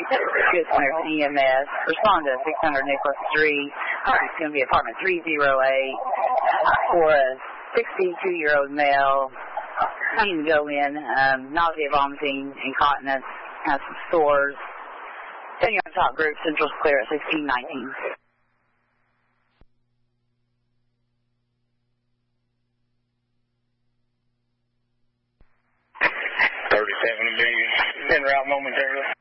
Good Center EMS. Respond to 600 Nicholas 3. It's going to be apartment 308 for a 62-year-old male. Needing to go in. Nausea, vomiting, incontinence. Has some sores. 10-year top group. Central's clear at 1619. 37 to be en route momentarily.